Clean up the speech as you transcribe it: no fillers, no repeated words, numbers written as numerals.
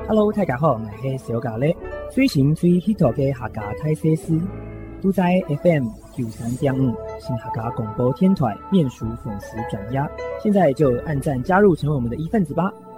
Hello，大家好，我是小咖喱，最新最 hit 嘅客家泰西斯，都在 FM 93.5新客家广播天台面书粉丝专页，现在就按赞加入成为我们的一份子吧。